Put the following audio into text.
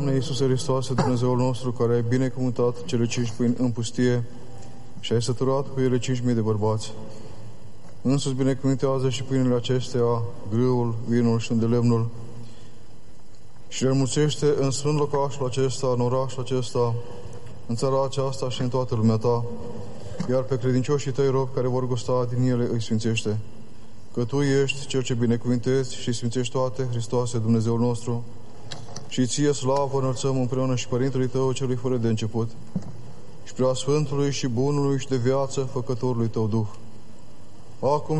Doamne Iisuse Hristoase, Dumnezeul nostru, care ai binecuvântat cele 5 pâini în pustie și ai săturat cu ele 5.000 de bărbați, însuți binecuvântează și pâinile acestea, grâul, vinul și îndelemnul, și le înmulțește în sfânt locașul acesta, în orașul acesta, în țara aceasta și în toată lumea ta, iar pe credincioșii tăi robi care vor gusta din ele îi sfințește. Că Tu ești Cel ce binecuvintezi și sfințești toate, Hristoase, Dumnezeul nostru, și Ție slavă înălțăm împreună și Părintelui Tău, Celui fără de început, și Preasfântului și Bunului și de viață, Făcătorului Tău Duh, acum